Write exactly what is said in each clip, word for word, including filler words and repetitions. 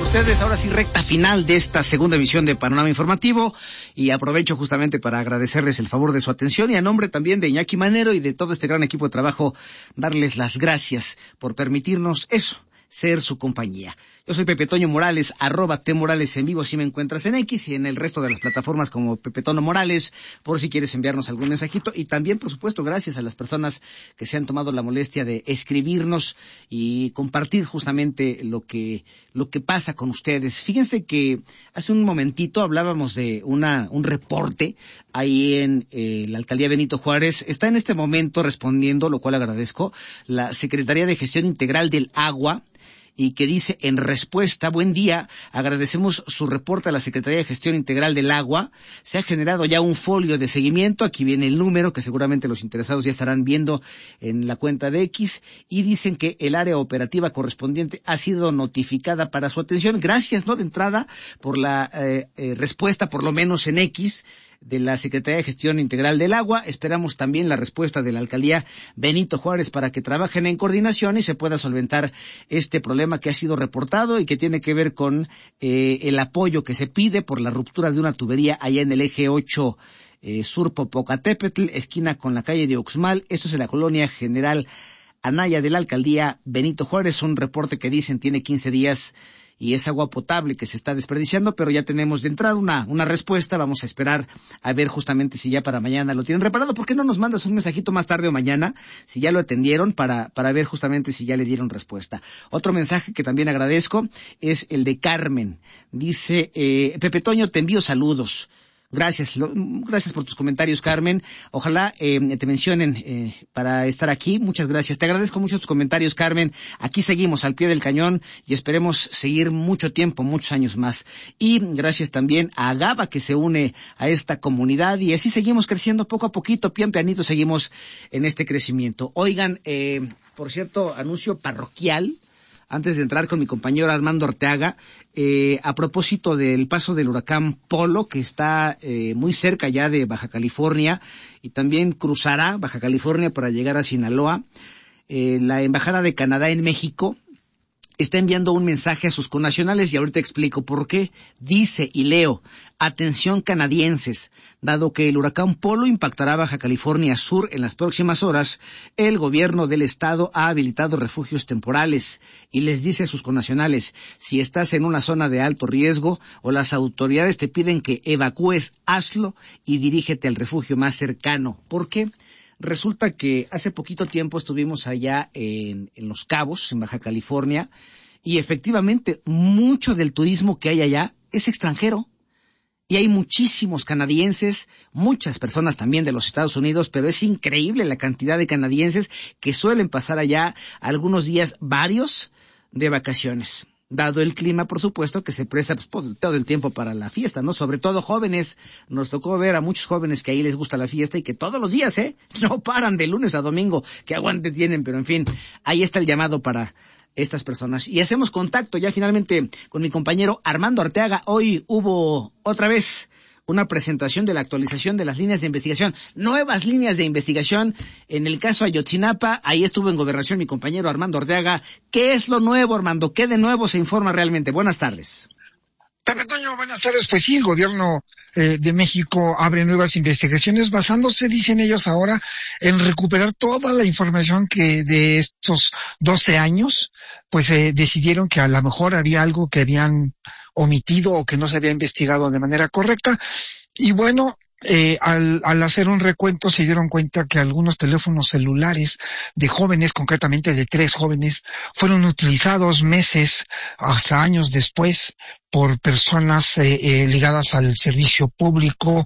ustedes. Ahora sí, recta final de esta segunda emisión de Panorama Informativo, y aprovecho justamente para agradecerles el favor de su atención y a nombre también de Iñaki Manero y de todo este gran equipo de trabajo, darles las gracias por permitirnos eso, ser su compañía. Yo soy Pepe Toño Morales, arroba T Morales en vivo, si me encuentras en X y en el resto de las plataformas como Pepe Tono Morales, por si quieres enviarnos algún mensajito. Y también, por supuesto, gracias a las personas que se han tomado la molestia de escribirnos y compartir justamente lo que lo que pasa con ustedes. Fíjense que hace un momentito hablábamos de una un reporte ahí en eh, la Alcaldía Benito Juárez. Está en este momento respondiendo, lo cual agradezco, la Secretaría de Gestión Integral del Agua, y que dice en respuesta: buen día, agradecemos su reporte a la Secretaría de Gestión Integral del Agua. Se ha generado ya un folio de seguimiento, aquí viene el número que seguramente los interesados ya estarán viendo en la cuenta de X, y dicen que el área operativa correspondiente ha sido notificada para su atención. Gracias, ¿no?, de entrada por la eh, eh, respuesta, por lo menos en X, de la Secretaría de Gestión Integral del Agua. Esperamos también la respuesta de la Alcaldía Benito Juárez para que trabajen en coordinación y se pueda solventar este problema que ha sido reportado y que tiene que ver con eh, el apoyo que se pide por la ruptura de una tubería allá en el eje ocho eh, Sur Popocatépetl, esquina con la calle de Uxmal. Esto es en la colonia General Anaya de la Alcaldía Benito Juárez. Un reporte que dicen tiene quince días y es agua potable que se está desperdiciando, pero ya tenemos de entrada una una respuesta. Vamos a esperar a ver justamente si ya para mañana lo tienen reparado. ¿Por qué no nos mandas un mensajito más tarde o mañana, si ya lo atendieron, para para ver justamente si ya le dieron respuesta? Otro mensaje que también agradezco es el de Carmen. Dice, eh, Pepe Toño, te envío saludos. Gracias, lo, gracias por tus comentarios, Carmen. Ojalá eh, te mencionen eh, para estar aquí. Muchas gracias. Te agradezco mucho tus comentarios, Carmen. Aquí seguimos al pie del cañón y esperemos seguir mucho tiempo, muchos años más. Y gracias también a Gaba, que se une a esta comunidad, y así seguimos creciendo poco a poquito, pian pianito seguimos en este crecimiento. Oigan, eh, por cierto, anuncio parroquial, antes de entrar con mi compañero Armando Arteaga, eh, a propósito del paso del huracán Polo, que está eh, muy cerca ya de Baja California, y también cruzará Baja California para llegar a Sinaloa. Eh, la Embajada de Canadá en México está enviando un mensaje a sus connacionales, y ahorita explico por qué. Dice, y leo: atención canadienses, dado que el huracán Polo impactará Baja California Sur en las próximas horas, el gobierno del estado ha habilitado refugios temporales, y les dice a sus connacionales: si estás en una zona de alto riesgo o las autoridades te piden que evacúes, hazlo y dirígete al refugio más cercano. ¿Por qué? Resulta que hace poquito tiempo estuvimos allá en, en Los Cabos, en Baja California, y efectivamente mucho del turismo que hay allá es extranjero. Y hay muchísimos canadienses, muchas personas también de los Estados Unidos, pero es increíble la cantidad de canadienses que suelen pasar allá algunos días, varios, de vacaciones. Dado el clima, por supuesto, que se presta pues, todo el tiempo para la fiesta, ¿no? Sobre todo jóvenes. Nos tocó ver a muchos jóvenes que ahí les gusta la fiesta y que todos los días, ¿eh? No paran de lunes a domingo. Que aguante tienen, pero en fin, ahí está el llamado para estas personas. Y hacemos contacto ya finalmente con mi compañero Armando Arteaga. Hoy hubo otra vez una presentación de la actualización de las líneas de investigación, nuevas líneas de investigación en el caso Ayotzinapa. Ahí estuvo en Gobernación mi compañero Armando Arteaga. ¿Qué es lo nuevo, Armando? ¿Qué de nuevo se informa realmente? Buenas tardes. Pepe Toño, buenas tardes. Pues sí, el gobierno eh, de México abre nuevas investigaciones basándose, dicen ellos ahora, en recuperar toda la información que de estos doce años, pues eh, decidieron que a lo mejor había algo que habían omitido o que no se había investigado de manera correcta. Y bueno, eh, al, al hacer un recuento se dieron cuenta que algunos teléfonos celulares de jóvenes, concretamente de tres jóvenes, fueron utilizados meses hasta años después por personas eh, eh, ligadas al servicio público.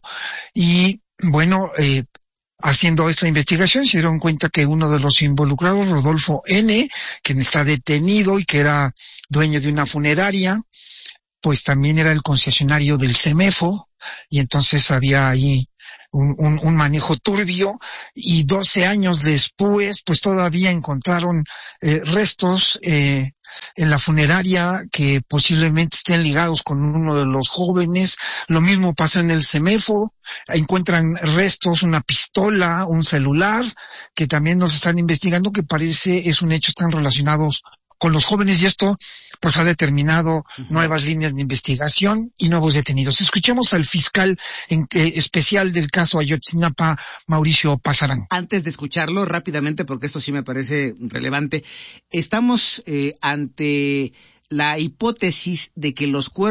Y bueno, eh, haciendo esta investigación se dieron cuenta que uno de los involucrados, Rodolfo N., quien está detenido y que era dueño de una funeraria, pues también era el concesionario del CEMEFO, y entonces había ahí un, un, un manejo turbio, y doce años después, pues todavía encontraron eh, restos eh, en la funeraria que posiblemente estén ligados con uno de los jóvenes. Lo mismo pasó en el CEMEFO, encuentran restos, una pistola, un celular, que también nos están investigando, que parece es un hecho, están relacionados con los jóvenes y esto pues ha determinado uh-huh. nuevas líneas de investigación y nuevos detenidos. Escuchemos al fiscal en, eh, especial del caso Ayotzinapa, Mauricio Pasarán. Antes de escucharlo rápidamente, porque esto sí me parece relevante, estamos eh, ante la hipótesis de que los cuerpos